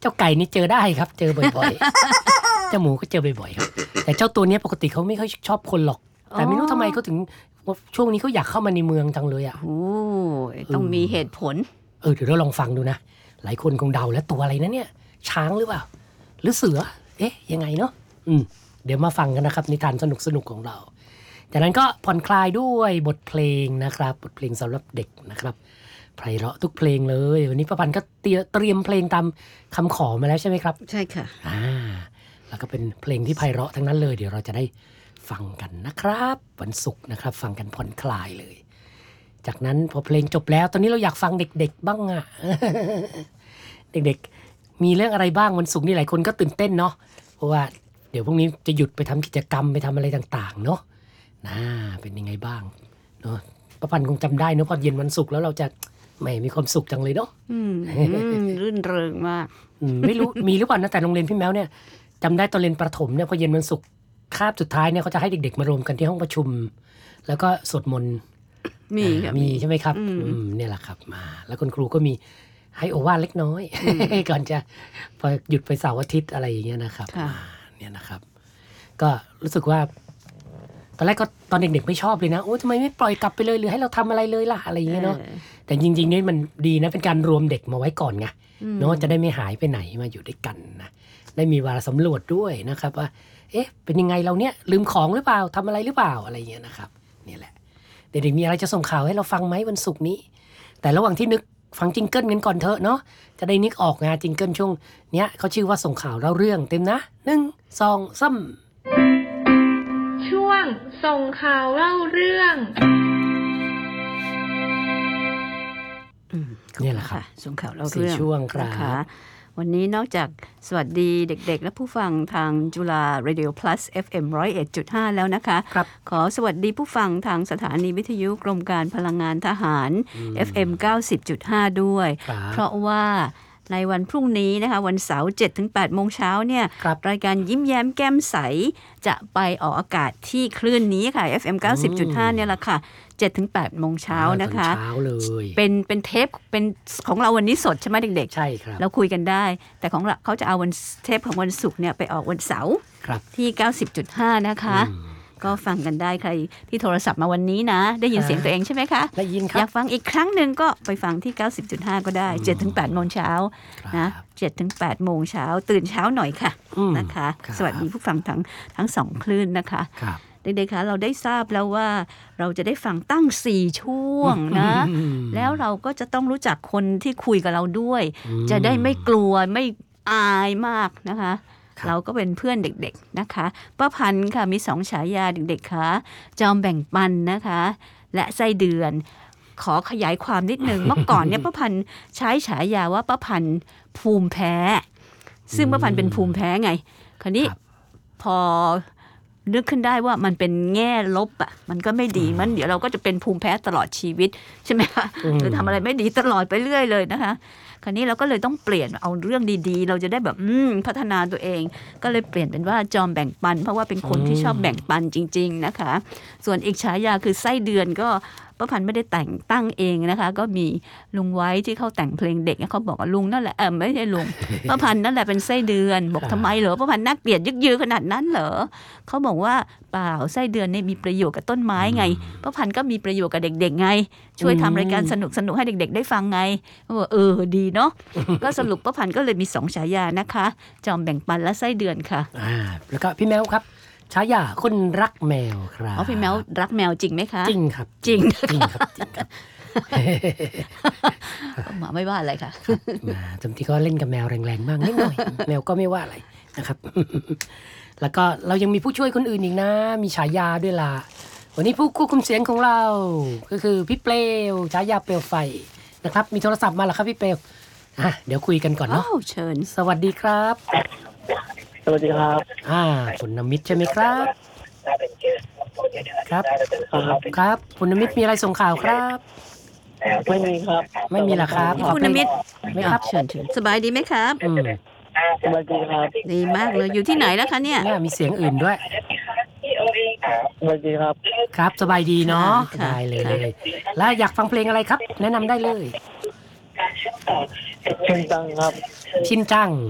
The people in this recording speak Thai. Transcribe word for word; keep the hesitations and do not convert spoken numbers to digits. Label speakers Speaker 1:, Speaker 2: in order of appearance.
Speaker 1: เจ้าไก่นี่เจอได้ครับเจอบ่อยๆ เจ้าหมูก็เจอบ่อยๆครับแต่เจ้าตัวนี้ปกติเขาไม่ค่อยชอบคนหรอกแต่ไม่รู้ทำไมเขาถึงช่วงนี้เขาอยากเข้ามาในเมืองจังเลยอ่ะ
Speaker 2: โอ้ต้องมีเหตุผล
Speaker 1: เออเดี๋ยวเราลองฟังดูนะหลายคนคงเดาแล้วตัวอะไรนะเนี่ยช้างหรือเปล่าหรือเสือเอ๊ะยังไงเนาะอืมเดี๋ยวมาฟังกันนะครับนิทานสนุกๆของเราจากนั้นก็ผ่อนคลายด้วยบทเพลงนะครับบทเพลงสำหรับเด็กนะครับไพเราะทุกเพลงเลยวันนี้ป้าพันธ์ก็เตรียมเตรียมเพลงตามคำขอมาแล้วใช่ไหมครับ
Speaker 2: ใช่ค่ะ
Speaker 1: อ่าแล้วก็เป็นเพลงที่ไพเราะทั้งนั้นเลยเดี๋ยวเราจะได้ฟังกันนะครับวันศุกร์นะครับฟังกันผ่อนคลายเลยจากนั้นพอเพลงจบแล้วตอนนี้เราอยากฟังเด็กๆบ้างอะ เด็กๆมีเรื่องอะไรบ้างวันศุกร์นี่หลายคนก็ตื่นเต้นเนาะเพราะว่าเดี๋ยวพรุ่งนี้จะหยุดไปทำกิจกรรมไปทำอะไรต่างๆเนาะน่าเป็นยังไงบ้างเนาะป้าพันธ์คงจำได้เนาะพอเย็นวันศุกร์แล้วเราจะไม่มีความสุขจังเลยเนาะ
Speaker 2: รื่นเริงมาก
Speaker 1: ไม่รู้มีหรือเปล่านะแต่โรงเรียนพี่แมวเนี่ยจำได้ตอนเรียนประถมเนี่ยพอเย็นวันศุกร์คาบสุดท้ายเนี่ยเขาจะให้เด็กๆมารวมกันที่ห้องประชุมแล้วก็สวดมนต์
Speaker 2: มี
Speaker 1: มีใช่ไหมครับเนี่ยแหละครับมาแล้วคุณครูก็มีให้โอวาทเล็กน้อยก่อนจะพอหยุดไปเสาร์อาทิตย์อะไรอย่างเงี้ยนะครับเนี่ยนะครับก็รู้สึกว่าตอนแรกก็ตอนเด็กๆไม่ชอบเลยนะโอ้ทำไมไม่ปล่อยกลับไปเลยหรือให้เราทำอะไรเลยล่ะอะไรอย่างเงี้ยเนาะแต่จริงๆนี่มันดีนะเป็นการรวมเด็กมาไว้ก่อนไงเนาะจะได้ไม่หายไปไหนมาอยู่ด้วยกันนะได้มีเวลาสำรวจด้วยนะครับว่าเอ๊ะเป็นยังไงเราเนี่ยลืมของหรือเปล่าทำอะไรหรือเปล่าอะไรอย่างเงี้ยนะครับนี่แหละเด็กๆมีอะไรจะส่งข่าวให้เราฟังไหมวันศุกร์นี้แต่ระหว่างที่นึกฟังจิงเกิลกันก่อนเถอะเนาะจะได้นึกออกงานจิงเกิลช่วงเนี้ยเขาชื่อว่าส่งข่าวเล่าเรื่องเต็มนะหนึ่งสองสาม
Speaker 3: ช่วงส่งข่าวเล่าเรื่อง
Speaker 1: นี่แหละครับ
Speaker 2: ส่งข่าวเล่าเรื่อง
Speaker 1: ช่วงครับ
Speaker 2: วันนี้นอกจากสวัสดีเด็กๆและผู้ฟังทางจุฬา Radio Plus เอฟ เอ็ม หนึ่งศูนย์เอ็ดจุดห้า แล้วนะคะขอสวัสดีผู้ฟังทางสถานีวิทยุกรมการพลังงานทหาร เอฟ เอ็ม เก้าสิบจุดห้า ด้วยเพราะว่าในวันพรุ่งนี้นะคะวันเสาร์ เจ็ดถึงแปด โมงเช้าเนี่ยร, รายการยิ้มแย้มแก้มใสจะไปออกอากาศที่คลื่นนี้ค่ะ เอฟ เอ็ม เก้าสิบจุดห้า เนี่ยแหละค่ะ เจ็ดถึงแปด โมงเช้านะคะ
Speaker 1: เช้าเลย
Speaker 2: เป็นเป็นเทปเป็นของเราวันนี้สดใช่ไหมเด็กๆ
Speaker 1: ใช่ครับ
Speaker 2: เราคุยกันได้แต่ของเขาจะเอาวันเทปของวันศุกร์เนี่ยไปออกวันเสาร์ที่ เก้าสิบจุดห้า นะคะก็ฟังกันได้ใครที่โทรศัพท์มาวันนี้นะได้ยินเสียงตัวเองใช่ไหมคะ
Speaker 1: ได้ยินครับ
Speaker 2: อยากฟังอีกครั้งหนึ่งก็ไปฟังที่ เก้าสิบจุดห้า ก็ได้ เจ็ดถึงแปด โมงเช้านะเจ็ดถึงแปด โมงเช้าตื่นเช้าหน่อยค่ะนะคะสวัสดีผู้ฟังทั้งทั้งสองคลื่นนะคะเด็กๆคะเราได้ทราบแล้วว่าเราจะได้ฟังตั้งสี่ช่วงนะแล้วเราก็จะต้องรู้จักคนที่คุยกับเราด้วยจะได้ไม่กลัวไม่อายมากนะคะเราก็เป็นเพื่อนเด็กๆนะคะป้าพันธ์ค่ะมีสองฉายาเด็กๆค่ะจอมแบ่งปันนะคะและไส้เดือนขอขยายความนิดนึงเมื่อก่อนเนี่ยป้าพันธ์ใช้ฉายาว่าป้าพันธ์ภูมิแพ้ซึ่งป้าพันธ์เป็นภูมิแพ้ไงคราวนี้พอนึกขึ้นได้ว่ามันเป็นแง่ลบอ่ะมันก็ไม่ดีมันเดี๋ยวเราก็จะเป็นภูมิแพ้ตลอดชีวิตใช่ไหมคะหรือทำอะไรไม่ดีตลอดไปเรื่อยเลยนะคะคราวนี้เราก็เลยต้องเปลี่ยนเอาเรื่องดีๆเราจะได้แบบพัฒนาตัวเองก็เลยเปลี่ยนเป็นว่าจอมแบ่งปันเพราะว่าเป็นคนที่ชอบแบ่งปันจริงๆนะคะส่วนอีกฉายาคือไส้เดือนก็ป้าพันธ์ไม่ได้แต่งตั้งเองนะคะก็มีลุงไว้ที่เขาแต่งเพลงเด็กเขาบอกว่าลุงนั่นแหละเออไม่ใช่ลุงป้าพันธ์นั่นแหละเป็นไส้เดือนบอกทำไมเหรอป้าพันธ์น่าเกลียดยึกยือขนาดนั้นเหรอเขาบอกว่าเปล่าไส้เดือนเนี่ยมีประโยชน์กับต้นไม้ไงป้าพันธ์ก็มีประโยชน์กับเด็กๆไงช่วยทำรายการสนุกๆให้เด็กๆได้ฟังไงเขาบอกเออดีเนาะก็สรุปป้าพันธ์ก็เลยมีสองฉายานะคะจอมแบ่งปันและไส้เดือนค่ะ
Speaker 1: อ่าแล้วก็พี่แมวครับฉายาคนรักแมวครับ
Speaker 2: อ๋อพี่แมวรักแมวจริงไหมคะ
Speaker 1: จริงครับ
Speaker 2: จริง
Speaker 1: จริงครับจริงครับ
Speaker 2: หมาไม่ว่าอะไรค่ะ
Speaker 1: จำที่ก็เล่นกับแมวแรงๆบ้างนิดหน่อยแมวก็ไม่ว่าอะไรนะครับแล้วก็เรายังมีผู้ช่วยคนอื่นอีกนะมีฉายาด้วยล่ะวันนี้ผู้ควบคุมเสียงของเราก็คือพี่เปลวฉายาเปลวไฟนะครับมีโทรศัพท์มาแล้วครับพี่เปลวอ่ะเดี๋ยวคุยกันก่อนเนาะ
Speaker 2: เชิญ
Speaker 1: สวัสดีครับ
Speaker 4: สวัสดีครับ
Speaker 1: อ่าคุณนมิตรใช่ไหมครับครับครับคุณนมิตรมีอะไรส่งข่าวครับ
Speaker 4: ไม่มีครับ
Speaker 1: ไม่มีหรอครับ
Speaker 2: คุณนมิตร
Speaker 1: ไม่ครับ
Speaker 2: เชิญเชิญสบายดีไหมครับ
Speaker 1: อืม
Speaker 4: สบายดีครับ
Speaker 2: ดีมากเลยอยู่ที่ไหนแล้วคะเนี่ย
Speaker 1: เนี่ยมีเสียงอื่นด้วย
Speaker 4: สบายดีครับ
Speaker 1: ครับสบายดีเนาะได้เลยแล้วอยากฟังเพลงอะไรครับแนะนำได้เลย
Speaker 4: ชินจังครับ
Speaker 1: ชินจัง